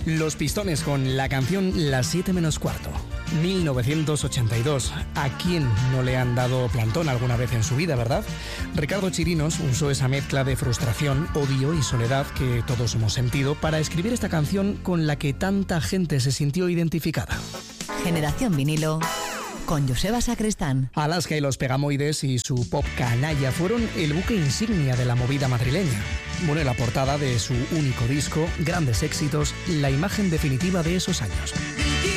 Los Pistones con la canción Las 7 menos cuarto. 1982. ¿A quién no le han dado plantón alguna vez en su vida, verdad? Ricardo Chirinos usó esa mezcla de frustración, odio y soledad que todos hemos sentido para escribir esta canción con la que tanta gente se sintió identificada. Generación Vinilo con Joseba Sacristán. Alaska y los Pegamoides y su pop canalla fueron el buque insignia de la movida madrileña. Bueno, la portada de su único disco, grandes éxitos, la imagen definitiva de esos años.